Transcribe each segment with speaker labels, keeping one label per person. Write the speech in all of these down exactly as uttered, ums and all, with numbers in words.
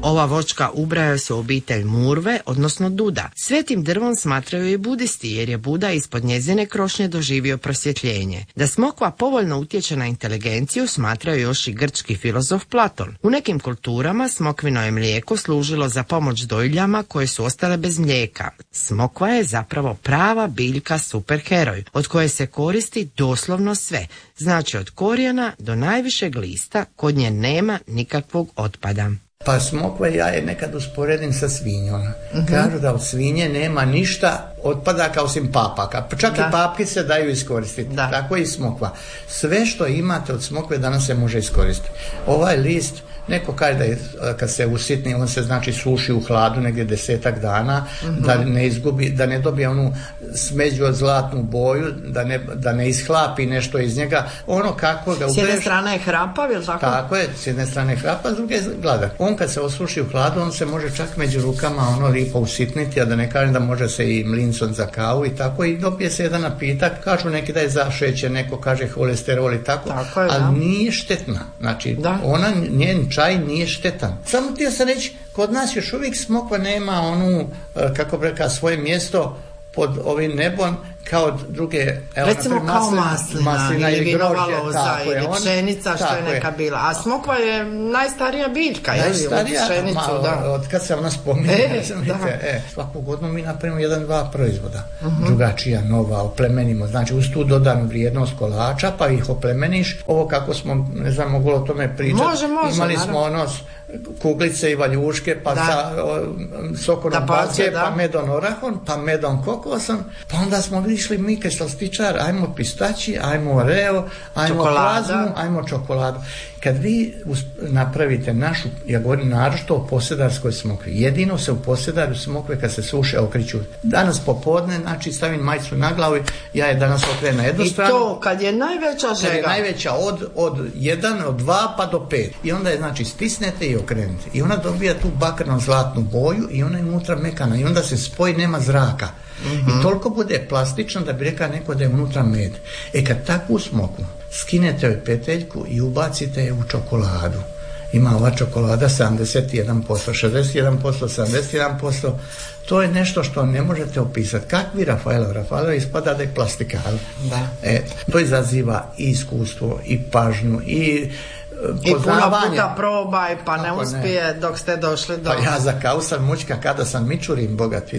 Speaker 1: Ova voćka ubraja se u obitelj murve, odnosno duda. Svetim drvom smatraju i budisti, jer je Buda ispod njezine krošnje doživio prosvjetljenje. Da smokva povoljno utječe na inteligenciju smatraju još i grčki filozof Platon. U nekim kulturama smokvino je mlijeko služilo za pomoć dojiljama koje su ostale bez mlijeka. Smokva je zapravo prava biljka superheroj, od koje se koristi doslovno sve. Znači od korijena do najvišeg lista, kod nje nema nikakvog otpada.
Speaker 2: Pa smokva ja je nekad usporedim sa svinjom. Uh-huh. Kažu da od svinje nema ništa otpadaka osim papaka. Čak da. I papke se daju iskoristiti. Da. Tako i smokva. Sve što imate od smokve danas se može iskoristiti. Ovaj list, neko kaže da je, kad se usitni, on se znači suši u hladu negdje desetak dana, uh-huh. da ne izgubi, da ne dobije onu smeđu od zlatnu boju, da ne, da ne ishlapi nešto iz njega. Ono kako ga ubereš. S jedne
Speaker 3: strane je hrapav, ili tako?
Speaker 2: Tako je, s jedne strane je hrapav, s druge je gladan. On kad se osuši u hladu, on se može čak među rukama ono lipo usitniti, a da ne kažem da može se i mlincom za kavu i tako, i dobije se jedan napitak. Kažu neki da je za šećer, neko kaže holesterol i tako,
Speaker 3: tako je,
Speaker 2: ali
Speaker 3: da.
Speaker 2: Nije štetna. Znači,
Speaker 3: da.
Speaker 2: Ona, njen čaj nije štetan. Samo htio sam reći, kod nas još uvijek smokva nema onu, kako bi rekao, svoje mjesto pod ovim nebom kao druge, evo,
Speaker 3: recimo
Speaker 2: naprijed,
Speaker 3: kao
Speaker 2: maslina,
Speaker 3: maslina,
Speaker 2: maslina
Speaker 3: ili vinova loza ili
Speaker 2: on,
Speaker 3: pšenica što je neka je. Bila, a smokva je najstarija biljka,
Speaker 2: najstarija,
Speaker 3: od pšenicu,
Speaker 2: ma,
Speaker 3: da.
Speaker 2: Od kad se ona spominje,
Speaker 3: e,
Speaker 2: da. E, svaku godinu mi napravimo jedan, dva proizvoda, uh-huh. drugačija, nova, oplemenimo, znači uz tu dodanu vrijednost kolača, pa ih oplemeniš, ovo kako smo, ne znam, moglo o tome pričati,
Speaker 3: može, može,
Speaker 2: imali
Speaker 3: naravno.
Speaker 2: smo ono kuglice i valjuške, pa
Speaker 3: da.
Speaker 2: sa sokorom bacije, pa medom orahom, pa medom kokosom, pa onda smo išli mi kaj slastičar, ajmo pistači, ajmo oreo, ajmo
Speaker 3: čokolada.
Speaker 2: Plazmu, ajmo čokoladu. Kad vi napravite našu, ja govorim naročito o posedarskoj smokvi, jedino se u posedaru smokve kad se suše okreću. Danas popodne, znači stavim majicu na glavu, ja je danas okrenem na jednu stranu.
Speaker 3: I to kad je najveća žega.
Speaker 2: Kad je najveća od, od jedan, od dva pa do pet. I onda je znači stisnete i okrenete. I ona dobija tu bakrno zlatnu boju i ona je unutra mekana. I onda se spoji, nema zraka. Mm-hmm. I toliko bude plastično da bi rekao neko da je unutra med. E kad takvu smokvu skinete joj peteljku i ubacite je u čokoladu. Ima ova čokolada sedamdeset jedan posto, šezdeset jedan posto, sedamdeset jedan posto. To je nešto što ne možete opisati. Kakvi Rafaelov? Rafaelov ispada da je plastika. Da. E, to izaziva i iskustvo, i pažnju, i
Speaker 3: i puno puta probaj, pa ne uspije ne. Dok ste došli do...
Speaker 2: Pa ja za kavu sam mučka kada sam mičurim bogati.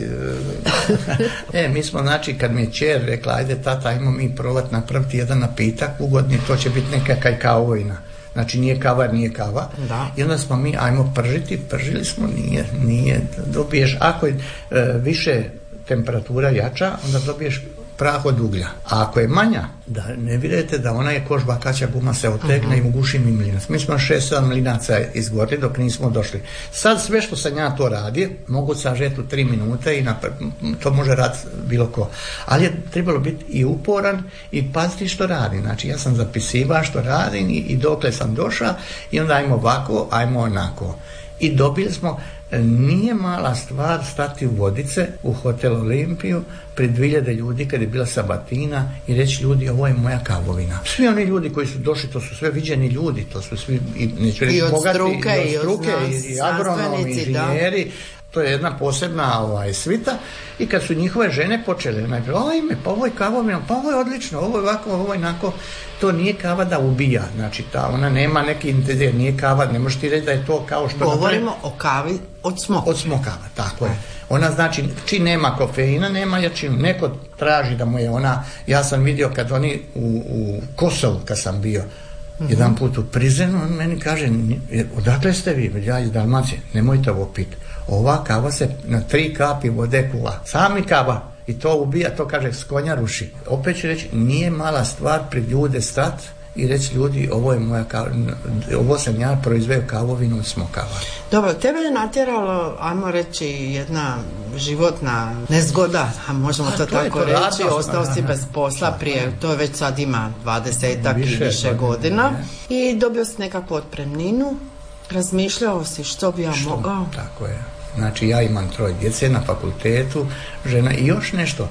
Speaker 2: E, mi smo, znači, kad mi je čer rekla, ajde tata, ajmo mi probati napraviti jedan napitak ugodni, to će biti neka kajkavojna. Znači nije kava, nije kava. Da. I onda smo mi, ajmo pržiti, pržili smo, nije, nije, dobiješ, ako je e, više temperatura jača, onda dobiješ prah od uglja. A ako je manja, da ne vidite da ona je kožba kaća guma se otegne uh-huh. i uguši mi mlinac. Mi smo šest sedam mlinaca izgorili dok nismo došli. Sad sve što sam ja to radi, mogu sažeti u tri minute i napr- to može raditi bilo ko. Ali je trebalo biti i uporan i paziti što radi. Znači ja sam zapisiva što radim i, i dokle sam došao i onda ajmo ovako, ajmo onako. I dobili smo, nije mala stvar stati u Vodice u hotel Olimpiju pred dvije hiljade ljudi kad je bila sabatina i reći ljudi, ovo je moja kavovina. Svi oni ljudi koji su došli, to su sve viđeni ljudi, to su svi i, neću reći,
Speaker 3: I od
Speaker 2: bogati,
Speaker 3: struke,
Speaker 2: i od struke, i, i agronomi, i inženjeri. Da. To je jedna posebna ovaj, svita i kad su njihove žene počele najprije, ajme, pa ovo je kavovina, pa ovo je odlično, ovo je ovako, ovo je onako. To nije kava da ubija, znači ta, ona nema neki intenzitet, nije kava, ne možeš ti reći da je to kao što...
Speaker 3: Govorimo napravi, o kavi od smokava.
Speaker 2: Od smokava, tako je. Ona znači, čim nema kofeina, nema jačinu. Neko traži da mu je ona, ja sam vidio kad oni u, u Kosovu, kad sam bio, mm-hmm. jedan put u Prizrenu, on meni kaže, odakle ste vi? Ja iz Dalmacije, nemojte ovo piti. Ova kava se na tri kapi vode kuva. Sami kava. I to ubija, to kaže s konja ruši. Opet ću reći, nije mala stvar pred ljude stat i reći ljudi, ovo je moja kava, ovo sam ja proizveo kavovinu od smokava.
Speaker 3: Dobro, tebe je natjeralo, ajmo reći, jedna životna nezgoda, a možemo to, to tako to reći, radnost, ostao si bez posla da, prije, to već sad ima dvadesetak i više godina ne. I dobio si nekakvu otpremninu, razmišljao si što bi ja što? mogao.
Speaker 2: Tako je. Znači ja imam troje djece na fakultetu, žena i još nešto.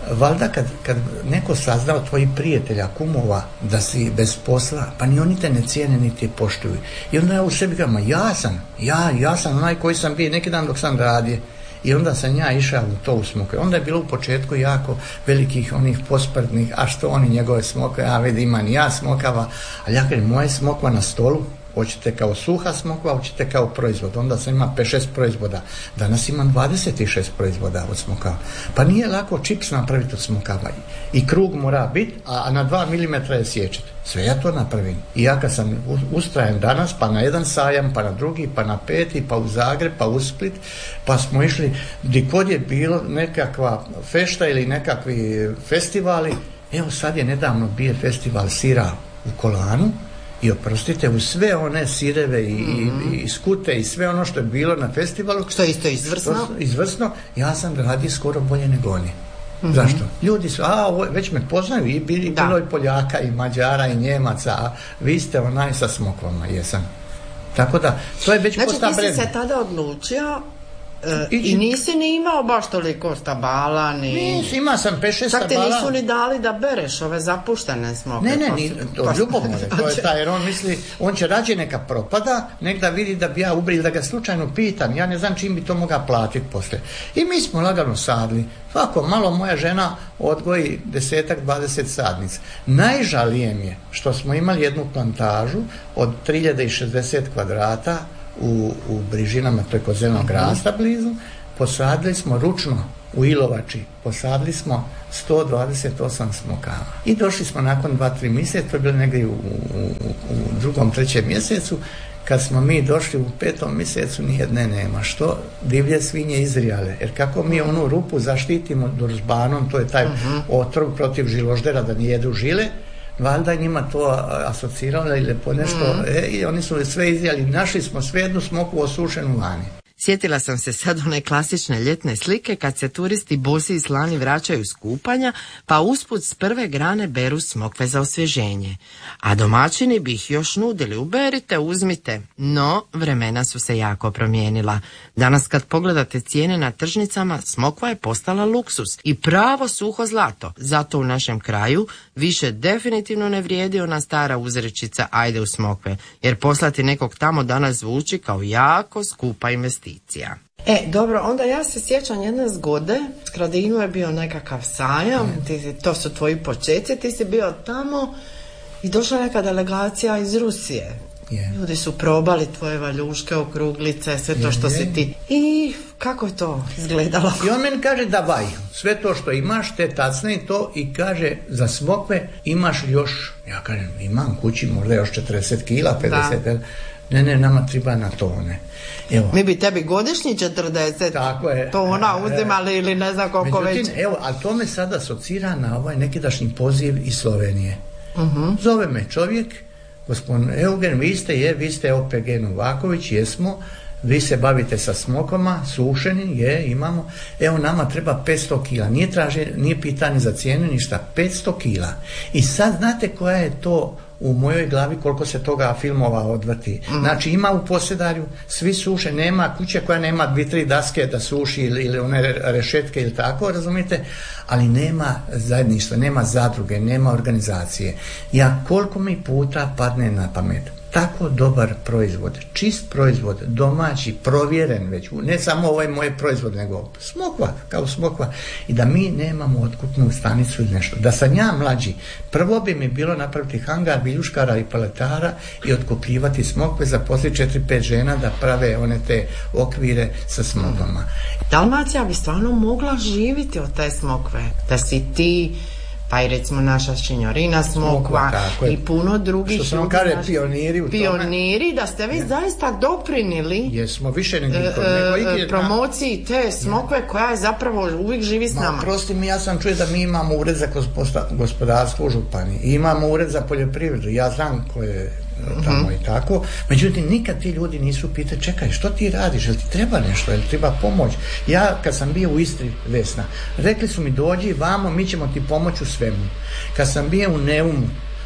Speaker 2: valjda kad, kad neko sazna od tvojih prijatelja, kumova, da si bez posla, pa ni oni te ne cijene ni te poštuju. I onda ja u sebi kažem, ja sam, ja, ja sam onaj koji sam bio neki dan dok sam radio. I onda sam ja išao u to u smokve. Onda je bilo u početku jako velikih onih posprdnih, a što oni njegove smokve, a vidi imam ja smokava, ali ja kažem, moje smokva na stolu, hoćete kao suha smokva, hoćete kao proizvod. Onda sam imao pet šest proizvoda. Danas imam dvadeset šest proizvoda od smokava. Pa nije lako čips napraviti od smokava. I krug mora biti, a na dva milimetra je sječet. Sve ja to napravim. I ja kad sam ustrajen danas, pa na jedan sajam, pa na drugi, pa na peti, pa u Zagreb, pa u Split, pa smo išli, gdje god je bilo nekakva fešta ili nekakvi festivali. Evo sad je nedavno bio festival sira u Kolanu. I oprostite, u sve one sireve i, mm-hmm. i, i skute i sve ono što je bilo na festivalu,
Speaker 3: što je isto izvrsno,
Speaker 2: što, izvrsno ja sam radio skoro bolje nego oni. Mm-hmm. Zašto? Ljudi su, a ovo, već me poznaju i bili bilo i Poljaka i Mađara i Njemaca, a vi ste onaj sa smokvama, jesam. Tako da, to je već
Speaker 3: znači,
Speaker 2: posta brenda.
Speaker 3: Znači ti si se tada odlučio E, i nisi ni imao baš toliko stabala ni...
Speaker 2: Nis, ima sam pet šest stabala.
Speaker 3: Čak ti nisu ni dali da bereš ove zapuštene smoke.
Speaker 2: Ne, ne, ni, to ljubomore, to je taj, jer on misli, on će rađe neka propada, nek da vidi da bi ja ubril, da ga slučajno pitam, ja ne znam čim bi to mogao platiti poslije. I mi smo lagano sadli, svako malo moja žena odgoji desetak, dvadeset sadnica. Najžalijem je što smo imali jednu plantažu od tri hiljade šezdeset kvadrata u, u Brižinama, to je kod Zelenog Rasta blizu, posadili smo ručno u Ilovači, posadili smo sto dvadeset osam smokava. I došli smo nakon dva tri mjeseca, to je bilo negdje u, u, u drugom, trećem mjesecu, kad smo mi došli u petom mjesecu, nijedne nema. Što? Divlje svinje izrijale. Jer kako mi onu rupu zaštitimo družbanom, to je taj uh-huh. otrov protiv žiloždera da ne jedu žile, valjda njima to asociralo ili po nešto, mm. e, i oni su sve izjeli, našli smo sve jednu smoku osušenu vani.
Speaker 1: Sjetila sam se sad one klasične ljetne slike kad se turisti bosi i slani vraćaju s kupanja, pa usput s prve grane beru smokve za osvježenje. A domaćini bi ih još nudili, uberite, uzmite. No, vremena su se jako promijenila. Danas kad pogledate cijene na tržnicama, smokva je postala luksus i pravo suho zlato. Zato u našem kraju više definitivno ne vrijedi ona stara uzrečica ajde u smokve, jer poslati nekog tamo danas zvuči kao jako skupa investicija.
Speaker 3: E, dobro, onda ja se sjećam jedne zgode, s Skradinu je bio nekakav sajam, mm. ti, to su tvoji počeci, ti si bio tamo i došla neka delegacija iz Rusije. Yeah. Ljudi su probali tvoje valjuške, okruglice, sve to yeah, što yeah. si ti. I kako je to izgledalo?
Speaker 2: I on meni kaže davaj, sve to što imaš, te tacne i to, i kaže za smokve imaš još, ja kažem imam kući možda još četrdeset kila, pedeset, da. Ne, ne, nama treba na tone. Evo.
Speaker 3: Mi bi tebi godišnji četrdeset tona uzimali ili ne znam koliko već.
Speaker 2: Evo, ali to me sada asocira na ovaj nekidašnji poziv iz Slovenije. Uh-huh. Zove me čovjek, gospodin Eugen, vi ste, je, vi ste O P G Novaković, jesmo, vi se bavite sa smokama, sušeni, je, imamo, evo nama treba petsto kila, nije traži, nije pitanje za cijenu, ništa, petsto kila. I sad znate koja je to u mojoj glavi koliko se toga filmova odvrti. Mm. Znači ima u Posedarju, svi suše, nema kuće koja nema dvi, tri daske da suši ili, ili one rešetke ili tako, razumijete, ali nema zajedništva, nema zadruge, nema organizacije. Ja koliko mi puta padne na pamet, tako dobar proizvod, čist proizvod, domaći, provjeren već, ne samo ovaj moj proizvod, nego smokva, kao smokva, i da mi nemamo otkupnu stanicu ili nešto. Da sam ja mlađi, prvo bi mi bilo napraviti hangar viljuškara i paletara i otkupljivati smokve, zaposliti četiri pet žena da prave one te okvire sa smokvama.
Speaker 3: Dalmacija bi stvarno mogla živiti od te smokve, da si ti, pa i recimo naša Šinjorina smokva i puno drugih
Speaker 2: što sam kaže pioniri u
Speaker 3: pioniri tome. Da ste vi ja. zaista doprinili
Speaker 2: jesmo više nego,
Speaker 3: e, nego e, promociji te smokve ja. koja je zapravo uvijek živi s nama.
Speaker 2: Ma prosti mi, ja sam čuo da mi imamo ured za gospodarstvo u županiji, imamo ured za poljoprivredu, ja znam ko je tamo mm-hmm. i tako, međutim nikad ti ljudi nisu pitali, čekaj, što ti radiš, jel ti treba nešto, jel ti treba pomoć. Ja kad sam bio u Istri, Vesna, rekli su mi dođi vamo, mi ćemo ti pomoći u svemu. Kad sam bio u Neumu,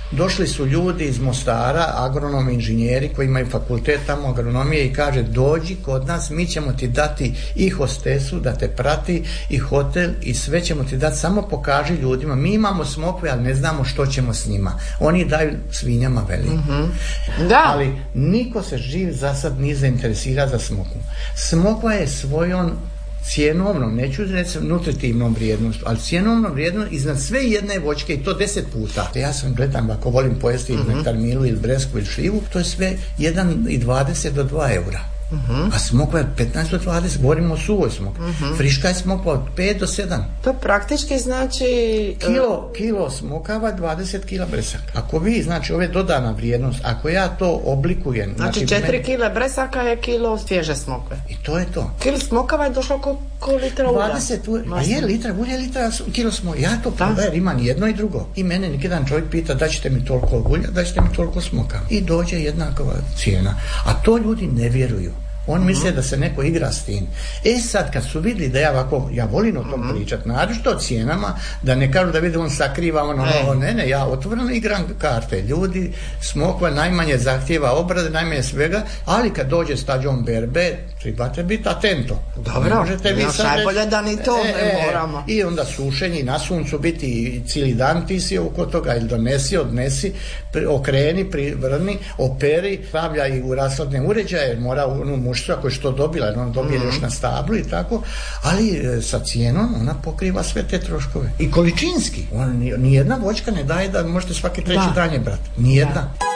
Speaker 2: došli su ljudi iz Mostara, agronomi, inženjeri koji imaju fakultet tamo agronomije i kaže dođi kod nas, mi ćemo ti dati i hostesu da te prati i hotel i sve ćemo ti dati, samo pokaži ljudima, mi imamo smokve ali ne znamo što ćemo s njima, oni daju svinjama veli.
Speaker 3: Mm-hmm. Da.
Speaker 2: Ali niko se živ za sad nije zainteresira za smokvu. Smokva je svojom cijenovnom, neću reći nutritivnom vrijednost, ali cijenovnom vrijednost iznad sve jedne voćke i to deset puta. Ja sam gledam, ako volim pojesti mm-hmm. nektar milu ili bresku ili šljivu, to je sve jedan i dvadeset do dva eura. Uh-huh. A smokva je petnaest do dvadeset, govorimo o suvoj smokvi. Uh-huh. Friška je smokva od pet do sedam.
Speaker 3: To praktički znači...
Speaker 2: Kilo, kilo smokava, dvadeset kila bresaka. Ako vi, znači, ove dodana vrijednost, ako ja to oblikujem...
Speaker 3: Znači, znači četiri meni... kila bresaka je kilo svježe smokve.
Speaker 2: I to je to.
Speaker 3: Kilo smokava je došlo ko, ko litra ulja.
Speaker 2: dvadeset ulja. A je litra ulja, litra kilo smokva. Ja to prodajem, imam jedno i drugo. I mene nijedan čovjek pita da ćete mi toliko ulja, da ćete mi toliko smokava. I dođe jednakova cijena. A to ljudi ne vjeruju. On misle da se neko igra s tim. E sad, kad su vidjeli da ja ovako, ja volim o tom mm-hmm. pričati, naročito o cijenama, da ne kažu da vidi on sakriva, ono, ono, ne, ne, ja otvoreno igram karte. Ljudi, smokva najmanje zahtjeva obrade, najmanje svega, ali kad dođe stadion berbe, trebate biti atento.
Speaker 3: Dobro, možete vi sad najbolje da ni to e, ne moramo.
Speaker 2: I onda sušenje na suncu biti cijeli dan ti si oko toga, ili donesi, odnesi, okreni, privrni, operi, stavljaj u rashladne uređaje, mora onu mušću ako je što dobila, ona dobije mm-hmm. još na stablu i tako, ali e, sa cijenom ona pokriva sve te troškove. I količinski. On, nijedna voćka ne daje da možete svaki treći dan je brati. Nijedna. Da.